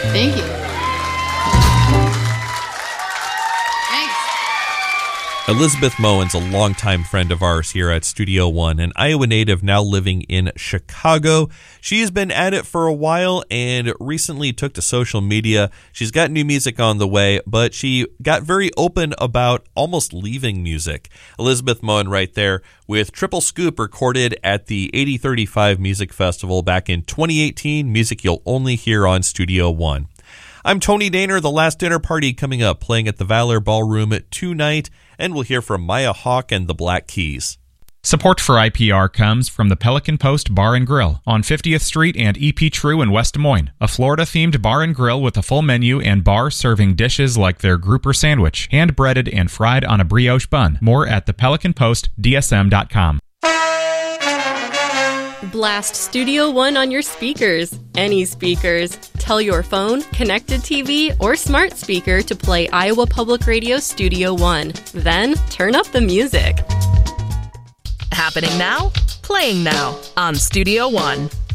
Thank you. Thanks. Elizabeth Moen's a longtime friend of ours here at Studio One, an Iowa native now living in Chicago. She has been at it for a while and recently took to social media. She's got new music on the way, but she got very open about almost leaving music. Elizabeth Moen right there with Triple Scoop, recorded at the 8035 Music Festival back in 2018, music you'll only hear on Studio One. I'm Tony Daner, The Last Dinner Party coming up, playing at the Valor Ballroom tonight, and we'll hear from Maya Hawke and the Black Keys. Support for IPR comes from the Pelican Post Bar and Grill on 50th Street and EP True in West Des Moines, a Florida-themed bar and grill with a full menu and bar serving dishes like their grouper sandwich, hand-breaded and fried on a brioche bun. More at thepelicanpostdsm.com. Blast Studio One on your speakers. Any speakers. Tell your phone, connected TV, or smart speaker to play Iowa Public Radio Studio One. Then turn up the music. Happening now, playing now on Studio One.